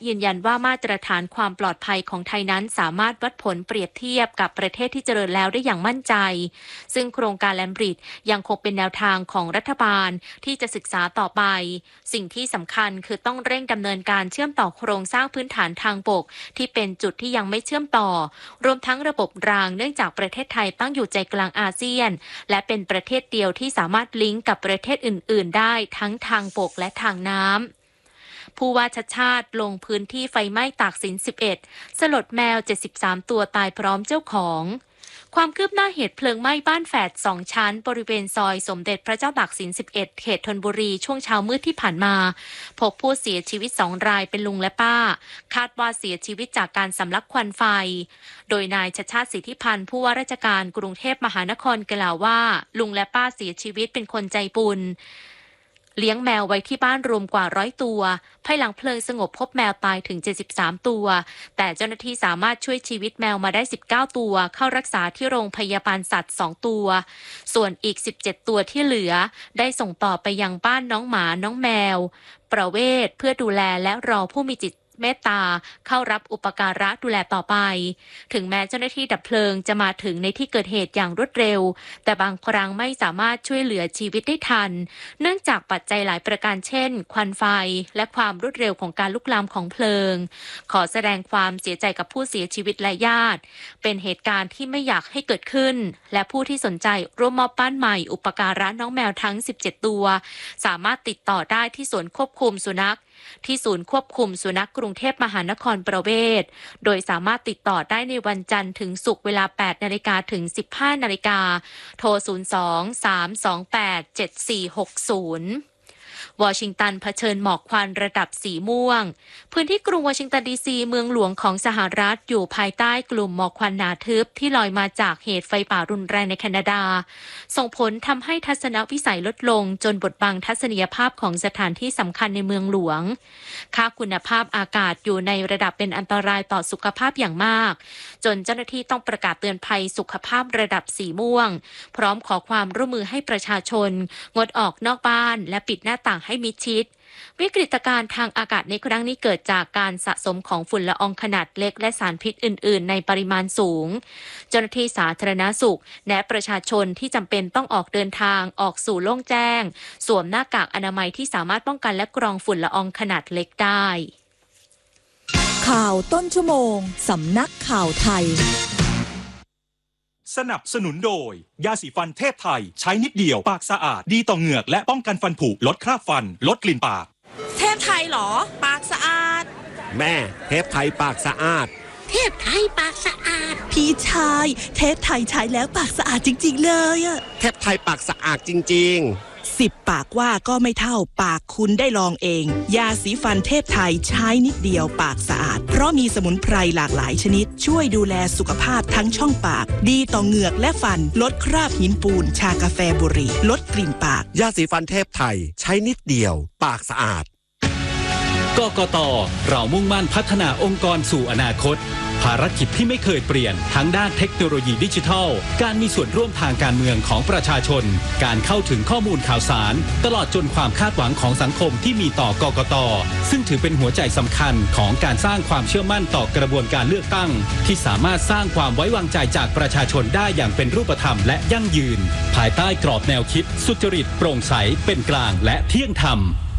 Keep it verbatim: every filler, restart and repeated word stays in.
ยืนยันว่ามาตรฐานความปลอดภัยของไทยนั้นสามารถวัดผลเปรียบเทียบกับประเทศที่เจริญแล้วได้อย่างมั่นใจซึ่งโครงการแลมบริดยังคงเป็นแนวทางของรัฐบาลที่จะศึกษาต่อไปสิ่งที่สำคัญคือต้องเร่งดำเนินการเชื่อมต่อโครงสร้างพื้นฐานทางบกที่เป็นจุดที่ยังไม่เชื่อมต่อรวมทั้งระบบรางเนื่องจากประเทศไทยตั้งอยู่ใจกลางอาเซียนและเป็นประเทศเดียวที่สามารถลิงก์กับประเทศอื่นๆได้ทั้งทางบกและทางน้ำผู้ว่าชัชชาติลงพื้นที่ไฟไหม้ตากสินสิบเอ็ดสลดแมวเจ็ดสิบสามตัวตายพร้อมเจ้าของความคืบหน้าเหตุเพลิงไหม้บ้านแฝดสองชั้นบริเวณซอยสมเด็จพระเจ้าตากสินสิบเอ็ดเขตธนบุรีช่วงเช้ามืดที่ผ่านมาพบผู้เสียชีวิตสองรายเป็นลุงและป้าคาดว่าเสียชีวิตจากการสำลักควันไฟโดยนายชัชชาติสิทธิพันธ์ผู้ว่าราชการกรุงเทพมหานครกล่าวว่าลุงและป้าเสียชีวิตเป็นคนใจบุญเลี้ยงแมวไว้ที่บ้านรวมกว่าร้อยตัวภายหลังเพลิงสงบพบแมวตายถึงเจ็ดสิบสามตัวแต่เจ้าหน้าที่สามารถช่วยชีวิตแมวมาได้สิบเก้าตัวเข้ารักษาที่โรงพยาบาลสัตว์สองตัวส่วนอีกสิบเจ็ดตัวที่เหลือได้ส่งต่อไปยังบ้านน้องหมาน้องแมวประเวศเพื่อดูแลและรอผู้มีจิตเมตตาเข้ารับอุปการะดูแลต่อไปถึงแม้เจ้าหน้าที่ดับเพลิงจะมาถึงในที่เกิดเหตุอย่างรวดเร็วแต่บางครั้งไม่สามารถช่วยเหลือชีวิตได้ทันเนื่องจากปัจจัยหลายประการเช่นควันไฟและความรวดเร็วของการลุกลามของเพลิงขอแสดงความเสียใจกับผู้เสียชีวิตและญาติเป็นเหตุการณ์ที่ไม่อยากให้เกิดขึ้นและผู้ที่สนใจร่วมมอบบ้านใหม่อุปการะน้องแมวทั้งสิบเจ็ดตัวสามารถติดต่อได้ที่ศูนย์ควบคุมสุนัขที่ศูนย์ควบคุมสุนัขกรุงเทพมหานครประเวศโดยสามารถติดต่อได้ในวันจันทร์ถึงศุกร์เวลา แปดนาฬิกาถึง สิบห้านาฬิกาโทร ศูนย์ สอง สาม สอง แปด เจ็ด สี่ หก ศูนย์วอชิงตันเผชิญหมอกควันระดับสีม่วงพื้นที่กรุงวอชิงตันดีซีเมืองหลวงของสหรัฐอยู่ภายใต้กลุ่มหมอกควันหนาทึบที่ลอยมาจากเหตุไฟป่ารุนแรงในแคนาดาส่งผลทำให้ทัศนวิสัยลดลงจนบดบังทัศนียภาพของสถานที่สำคัญในเมืองหลวงค่าคุณภาพอากาศอยู่ในระดับเป็นอันตรายต่อสุขภาพอย่างมากจนเจ้าหน้าที่ต้องประกาศเตือนภัยสุขภาพระดับสีม่วงพร้อมขอความร่วมมือให้ประชาชนงดออกนอกบ้านและปิดหน้าต่างให้มิดชิดวิกฤตการณ์ทางอากาศในครั้งนี้เกิดจากการสะสมของฝุ่นละอองขนาดเล็กและสารพิษอื่นๆในปริมาณสูงเจ้าหน้าที่สาธารณสุขแนะประชาชนที่จำเป็นต้องออกเดินทางออกสู่โล่งแจ้งสวมหน้ากากอนามัยที่สามารถป้องกันและกรองฝุ่นละอองขนาดเล็กได้ข่าวต้นชั่วโมงสำนักข่าวไทยสนับสนุนโดยยาสีฟันเทพไทยใช้นิดเดียวปากสะอาดดีต่อเหงือกและป้องกันฟันผุลดคราบฟันลดกลิ่นปากเทพไทยเหรอปากสะอาดแม่เทพไทยปากสะอาดเทพไทยปากสะอาดพี่ชายเทพไทยใช้แล้วปากสะอาดจริงๆเลยอะเทพไทยปากสะอาดจริงๆสิบปากว่าก็ไม่เท่าปากคุณได้ลองเองยาสีฟันเทพไทยใช้นิดเดียวปากสะอาดเพราะมีสมุนไพรหลากหลายชนิดช่วยดูแลสุขภาพทั้งช่องปากดีต่อเหงือกและฟันลดคราบหินปูนชากาแฟบุหรี่ลดกลิ่นปากยาสีฟันเทพไทยใช้นิดเดียวปากสะอาดกกต.เรามุ่งมั่นพัฒนาองค์กรสู่อนาคตภารกิจที่ไม่เคยเปลี่ยนทั้งด้านเทคโนโลยีดิจิทัลการมีส่วนร่วมทางการเมืองของประชาชนการเข้าถึงข้อมูลข่าวสารตลอดจนความคาดหวังของสังคมที่มีต่อกกต.ซึ่งถือเป็นหัวใจสำคัญของการสร้างความเชื่อมั่นต่อกระบวนการเลือกตั้งที่สามารถสร้างความไว้วางใจจากประชาชนได้อย่างเป็นรูปธรรมและยั่งยืนภายใต้กรอบแนวคิดสุจริตโปร่งใสเป็นกลางและเที่ยงธรรม